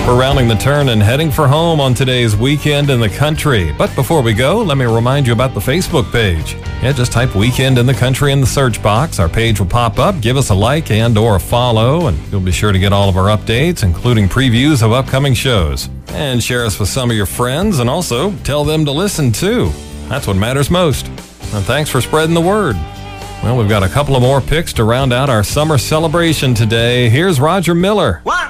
We're rounding the turn and heading for home on today's Weekend in the Country. But before we go, let me remind you about the Facebook page. Yeah, just type Weekend in the Country in the search box. Our page will pop up. Give us a like and or a follow, and you'll be sure to get all of our updates, including previews of upcoming shows. And share us with some of your friends, and also tell them to listen too. That's what matters most. And thanks for spreading the word. Well, we've got a couple of more picks to round out our summer celebration today. Here's Roger Miller. What?